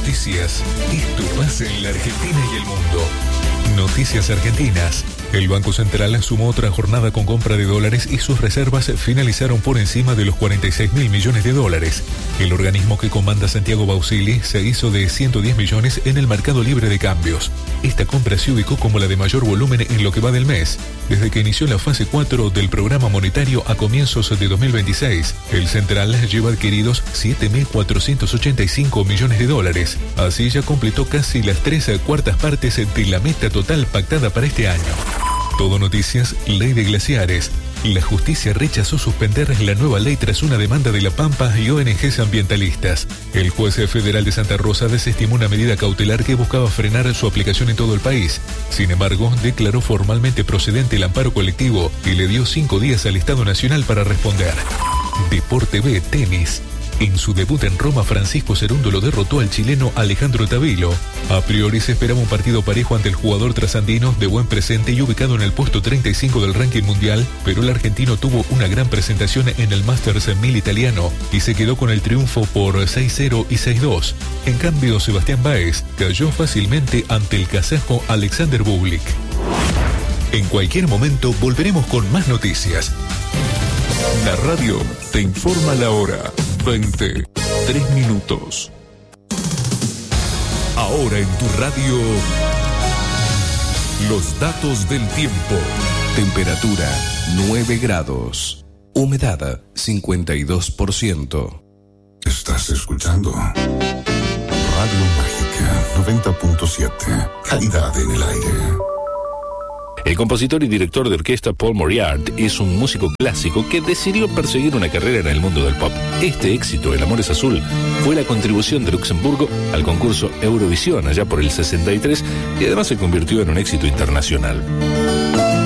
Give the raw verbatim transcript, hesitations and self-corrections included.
noticias. Esto pasa en la Argentina y el mundo. Noticias Argentinas. El Banco Central sumó otra jornada con compra de dólares y sus reservas finalizaron por encima de los cuarenta y seis mil millones de dólares. El organismo que comanda Santiago Bausili se hizo de ciento diez millones en el mercado libre de cambios. Esta compra se ubicó como la de mayor volumen en lo que va del mes. Desde que inició la fase cuatro del programa monetario a comienzos de dos mil veintiséis, el Central lleva adquiridos siete mil cuatrocientos ochenta y cinco millones de dólares. Así ya completó casi las tres cuartas partes de la meta total pactada para este año. Todo Noticias, Ley de Glaciares. La justicia rechazó suspender la nueva ley tras una demanda de La Pampa y O N Ges ambientalistas. El juez federal de Santa Rosa desestimó una medida cautelar que buscaba frenar su aplicación en todo el país. Sin embargo, declaró formalmente procedente el amparo colectivo y le dio cinco días al Estado Nacional para responder. Deporte B, tenis. En su debut en Roma, Francisco Cerúndolo derrotó al chileno Alejandro Tavilo. A priori se esperaba un partido parejo ante el jugador trasandino de buen presente y ubicado en el puesto treinta y cinco del ranking mundial, pero el argentino tuvo una gran presentación en el Masters mil italiano y se quedó con el triunfo por seis cero y seis dos. En cambio, Sebastián Báez cayó fácilmente ante el kazajo Alexander Bublik. En cualquier momento volveremos con más noticias. La radio te informa la hora. veinte, tres minutos. Ahora en tu radio, los datos del tiempo. Temperatura nueve grados. Humedad cincuenta y dos por ciento. Estás escuchando Radio Mágica noventa punto siete. Calidad en el aire. El compositor y director de orquesta Paul Moriarty es un músico clásico que decidió perseguir una carrera en el mundo del pop. Este éxito, El amor es azul, fue la contribución de Luxemburgo al concurso Eurovisión allá por el sesenta y tres y además se convirtió en un éxito internacional.